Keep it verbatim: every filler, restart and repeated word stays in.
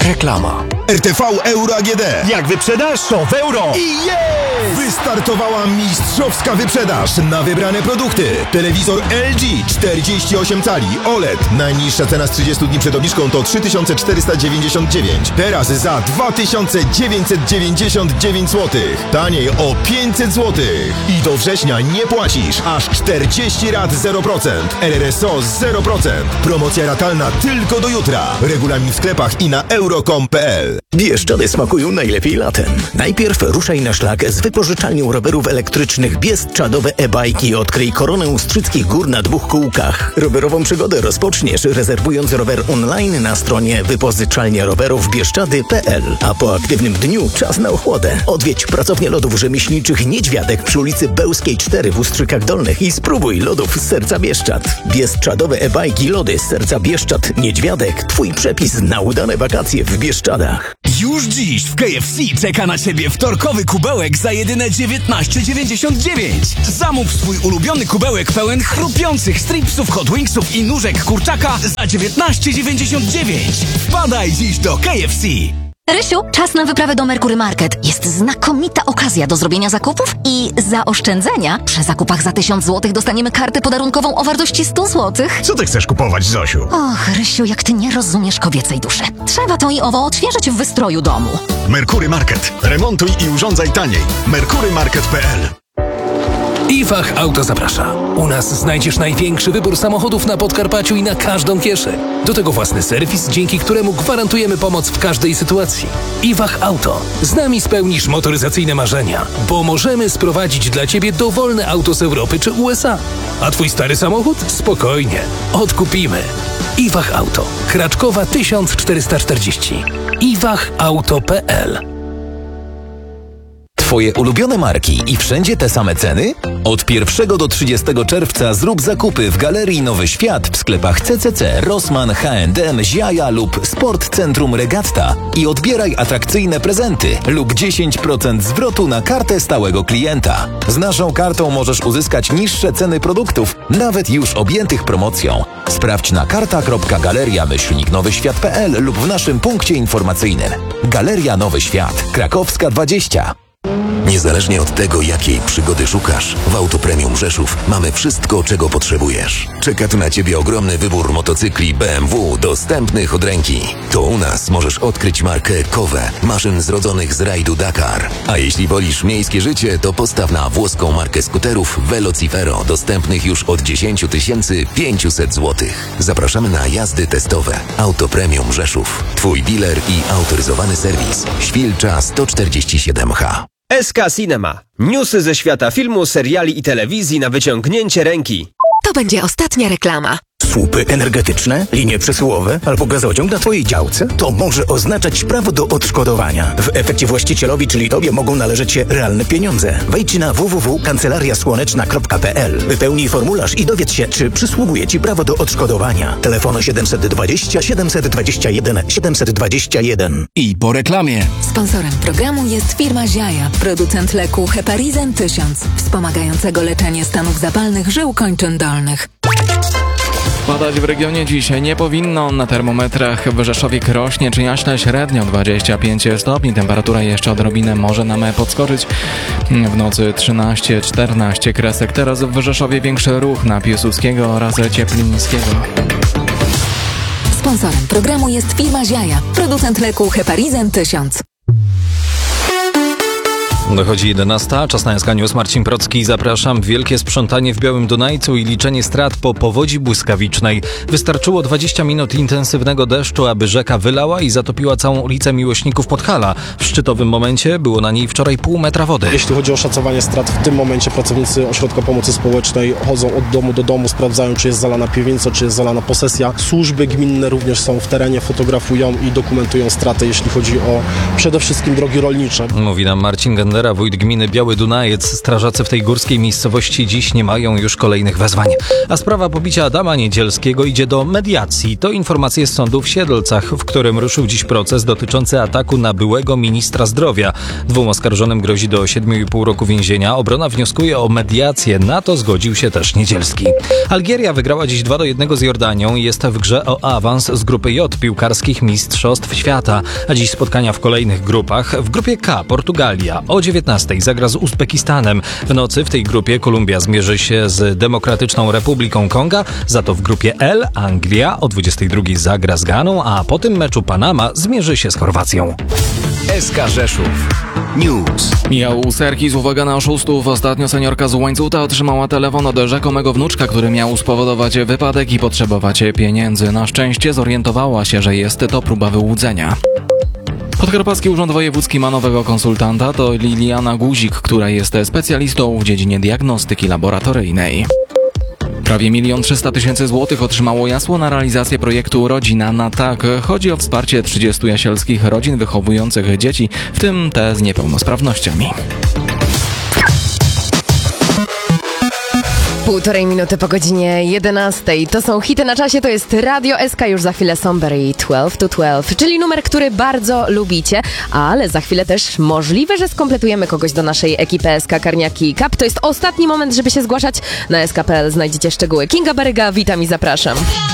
Reklama. R T V Euro A G D. Jak wyprzedasz, to w euro. I jest! Wystartowała mistrzowska wyprzedaż na wybrane produkty. Telewizor L G czterdzieści osiem cali O L E D. Najniższa cena z trzydziestu dni przed obniżką to trzy tysiące czterysta dziewięćdziesiąt dziewięć. Teraz za dwa tysiące dziewięćset dziewięćdziesiąt dziewięć złotych. Taniej o pięćset złotych. I do września nie płacisz. Aż czterdzieści rat zero procent. R R S O zero procent. Promocja ratalna tylko do jutra. Regulamin w sklepach i na euro kropka com kropka p l. Bieszczady smakują najlepiej latem. Najpierw ruszaj na szlak z wypożyczalnią rowerów elektrycznych Bieszczadowe e-bajki. Odkryj koronę Ustrzyckich Gór na dwóch kółkach. Rowerową przygodę rozpoczniesz rezerwując rower online na stronie wypożyczalnia rowerów bieszczady kropka p l. A po aktywnym dniu czas na ochłodę. Odwiedź pracownię lodów rzemieślniczych Niedźwiadek przy ulicy Bełskiej cztery w Ustrzykach Dolnych i spróbuj lodów z serca Bieszczad. Bieszczadowe e-bajki lody z serca Bieszczad Niedźwiadek. Twój przepis na udane wakacje w Bieszczadach. Już dziś w K F C czeka na Ciebie wtorkowy kubełek za jedyne dziewiętnaście dziewięćdziesiąt dziewięć. Zamów swój ulubiony kubełek pełen chrupiących stripsów, hot wingsów i nóżek kurczaka za dziewiętnaście dziewięćdziesiąt dziewięć. Wpadaj dziś do K F C. Rysiu, czas na wyprawę do Merkury Market. Jest znakomita okazja do zrobienia zakupów i zaoszczędzenia. Przy zakupach za tysiąc złotych dostaniemy kartę podarunkową o wartości sto złotych. Co ty chcesz kupować, Zosiu? Och, Rysiu, jak ty nie rozumiesz kobiecej duszy. Trzeba to i owo odświeżyć w wystroju domu. Merkury Market. Remontuj i urządzaj taniej. merkury market kropka p l. iWAH Auto zaprasza. U nas znajdziesz największy wybór samochodów na Podkarpaciu i na każdą kieszeń. Do tego własny serwis, dzięki któremu gwarantujemy pomoc w każdej sytuacji. iWAH Auto. Z nami spełnisz motoryzacyjne marzenia, bo możemy sprowadzić dla Ciebie dowolne auto z Europy czy U S A. A Twój stary samochód? Spokojnie. Odkupimy. iWAH Auto. Kraczkowa tysiąc czterysta czterdzieści. iwach auto kropka p l. Twoje ulubione marki i wszędzie te same ceny? Od pierwszego do trzydziestego czerwca zrób zakupy w Galerii Nowy Świat w sklepach C C C, Rossmann, H and M, Ziaja lub Sport Centrum Regatta i odbieraj atrakcyjne prezenty lub dziesięć procent zwrotu na kartę stałego klienta. Z naszą kartą możesz uzyskać niższe ceny produktów, nawet już objętych promocją. Sprawdź na karta kropka galeria myślnik nowy świat kropka p l lub w naszym punkcie informacyjnym. Galeria Nowy Świat, Krakowska dwadzieścia. Niezależnie od tego, jakiej przygody szukasz, w Auto Premium Rzeszów mamy wszystko, czego potrzebujesz. Czeka tu na Ciebie ogromny wybór motocykli B M W dostępnych od ręki. To u nas możesz odkryć markę Kowe, maszyn zrodzonych z rajdu Dakar. A jeśli wolisz miejskie życie, to postaw na włoską markę skuterów Velocifero, dostępnych już od dziesięć tysięcy pięćset złotych. Zapraszamy na jazdy testowe. Auto Premium Rzeszów. Twój dealer i autoryzowany serwis. Świlcza sto czterdzieści siedem H. S K Cinema. Newsy ze świata filmu, seriali i telewizji na wyciągnięcie ręki. To będzie ostatnia reklama. Słupy energetyczne, linie przesyłowe albo gazociąg na Twojej działce? To może oznaczać prawo do odszkodowania. W efekcie właścicielowi, czyli Tobie, mogą należeć się realne pieniądze. Wejdź na w w w kropka kancelaria słoneczna kropka p l. Wypełnij formularz i dowiedz się, czy przysługuje Ci prawo do odszkodowania. Telefon siedemset dwadzieścia siedemset dwadzieścia jeden siedemset dwadzieścia jeden. I po reklamie. Sponsorem programu jest firma Ziaja, producent leku Heparizan tysiąc, wspomagającego leczenie stanów zapalnych żył kończyn dolnych. Padać w regionie dzisiaj nie powinno. Na termometrach w Rzeszowie rośnie czy jaśne średnio dwadzieścia pięć stopni. Temperatura jeszcze odrobinę może nam podskoczyć. W nocy trzynaście czternaście kresek. Teraz w Rzeszowie większy ruch na Piłsudskiego oraz Cieplińskiego. Sponsorem programu jest firma Ziaja, producent leku Heparizan tysiąc. Dochodzi jedenasta, czas na S K News. Marcin Procki, zapraszam. Wielkie sprzątanie w Białym Dunajcu i liczenie strat po powodzi błyskawicznej. Wystarczyło dwadzieścia minut intensywnego deszczu, aby rzeka wylała i zatopiła całą ulicę Miłośników Podhala. W szczytowym momencie było na niej wczoraj pół metra wody. Jeśli chodzi o szacowanie strat, w tym momencie pracownicy Ośrodka Pomocy Społecznej chodzą od domu do domu, sprawdzają, czy jest zalana piwnica, czy jest zalana posesja. Służby gminne również są w terenie, fotografują i dokumentują straty, jeśli chodzi o przede wszystkim drogi rolnicze. Mówi nam Marcin Gender. Aleksander, a wójt gminy Biały Dunajec. Strażacy w tej górskiej miejscowości dziś nie mają już kolejnych wezwań. A sprawa pobicia Adama Niedzielskiego idzie do mediacji. To informacje z sądu w Siedlcach, w którym ruszył dziś proces dotyczący ataku na byłego ministra zdrowia. Dwóm oskarżonym grozi do siedmiu i pół roku więzienia. Obrona wnioskuje o mediację. Na to zgodził się też Niedzielski. Algieria wygrała dziś dwa do jednego z Jordanią i jest w grze o awans z grupy J piłkarskich Mistrzostw Świata. A dziś spotkania w kolejnych grupach. W grupie K Portugalia o dziewiętnastej zagra z Uzbekistanem. W nocy w tej grupie Kolumbia zmierzy się z Demokratyczną Republiką Konga. Za to w grupie L Anglia o dwudziestej drugiej zagra z Ganą, a po tym meczu Panama zmierzy się z Chorwacją. S K Rzeszów News. Mijał usterki z uwagi na oszustów. Ostatnio seniorka z Łańcuta otrzymała telefon od rzekomego wnuczka, który miał spowodować wypadek i potrzebować pieniędzy. Na szczęście zorientowała się, że jest to próba wyłudzenia. Podkarpacki Urząd Wojewódzki ma nowego konsultanta, to Liliana Guzik, która jest specjalistą w dziedzinie diagnostyki laboratoryjnej. Prawie milion trzysta tysięcy złotych otrzymało Jasło na realizację projektu Rodzina na tak. Chodzi o wsparcie trzydziestu jasielskich rodzin wychowujących dzieci, w tym te z niepełnosprawnościami. Półtorej minuty po godzinie jedenastej. To są hity na czasie, to jest Radio S K, już za chwilę Somber i dwanaście to dwanaście, czyli numer, który bardzo lubicie, ale za chwilę też możliwe, że skompletujemy kogoś do naszej ekipy S K Karniaki Cup. To jest ostatni moment, żeby się zgłaszać. Na S K kropka p l znajdziecie szczegóły. Kinga Baryga, witam i zapraszam.